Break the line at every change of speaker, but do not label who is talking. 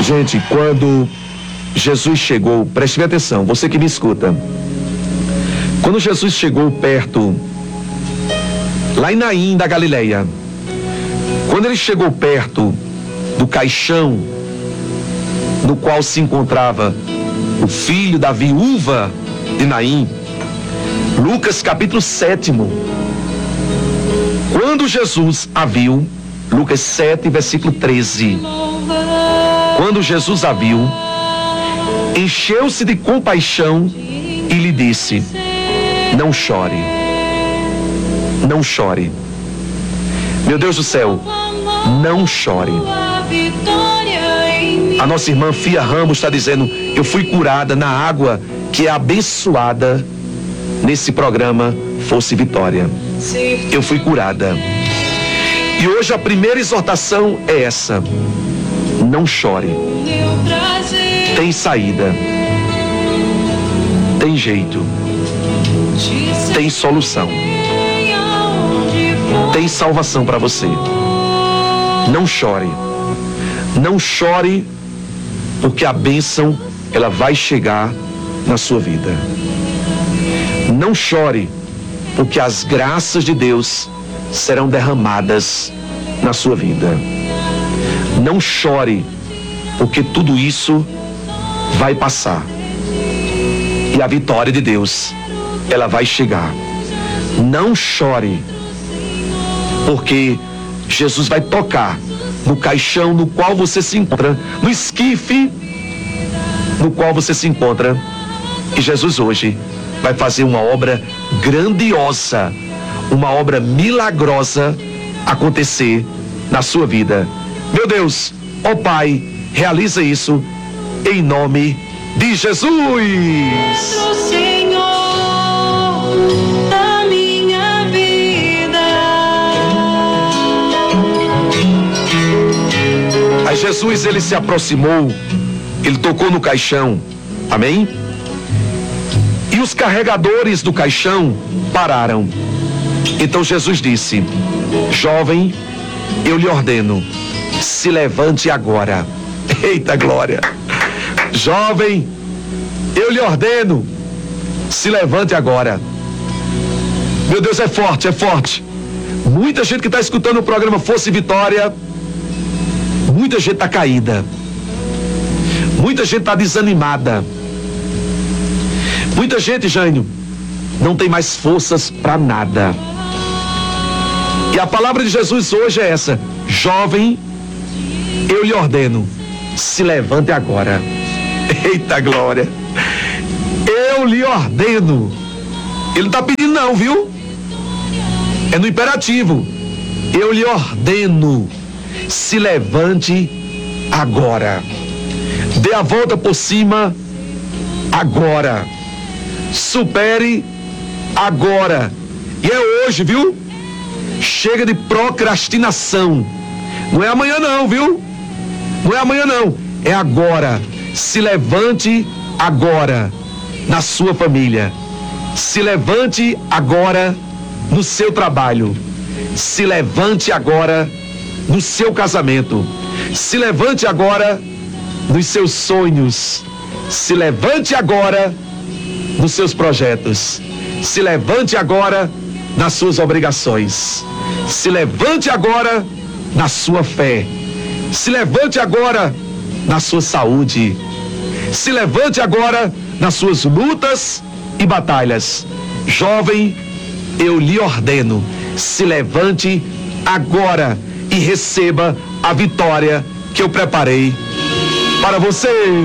Gente, quando Jesus chegou, preste bem atenção, você que me escuta. Quando Jesus chegou perto, lá em Naim da Galileia, quando ele chegou perto do caixão no qual se encontrava o filho da viúva de Naim, Lucas capítulo 7, quando Jesus a viu, Lucas 7, versículo 13, quando Jesus a viu, encheu-se de compaixão e lhe disse: não chore, não chore. Meu Deus do céu, não chore. A nossa irmã Fia Ramos está dizendo: eu fui curada na água que é abençoada nesse programa Força e Vitória. Eu fui curada. E hoje a primeira exortação é essa: não chore. Tem saída, tem jeito, tem solução, tem salvação para você. Não chore, não chore, porque a bênção ela vai chegar na sua vida. Não chore, porque as graças de Deus serão derramadas na sua vida. Não chore, porque tudo isso vai passar e a vitória de Deus ela vai chegar. Não chore, porque Jesus vai tocar no caixão no qual você se encontra, no esquife no qual você se encontra, e Jesus hoje vai fazer uma obra grandiosa, uma obra milagrosa acontecer na sua vida. Meu Deus, ó Pai, realiza isso em nome de Jesus.
Senhor da minha vida.
Aí Jesus, ele se aproximou, ele tocou no caixão, amém? E os carregadores do caixão pararam. Então Jesus disse: jovem, eu lhe ordeno, se levante agora. Eita glória! Jovem, eu lhe ordeno, se levante agora. Meu Deus, é forte, é forte. Muita gente que está escutando o programa Força e Vitória, muita gente está caída, muita gente está desanimada, muita gente, Jânio, não tem mais forças para nada. E a palavra de Jesus hoje é essa: jovem, eu lhe ordeno, se levante agora. Eita glória! Eu lhe ordeno. Ele não está pedindo não, viu? É no imperativo. Eu lhe ordeno, se levante agora. Dê a volta por cima agora. Supere agora. E é hoje, viu? Chega de procrastinação. Não é amanhã não, viu? Não é amanhã não. É agora. Se levante agora na sua família. Se levante agora no seu trabalho. Se levante agora no seu casamento. Se levante agora nos seus sonhos. Se levante agora nos seus projetos. Se levante agora nas suas obrigações. Se levante agora na sua fé. Se levante agora na sua saúde. Se levante agora nas suas lutas e batalhas. Jovem, eu lhe ordeno, se levante agora e receba a vitória que eu preparei para você.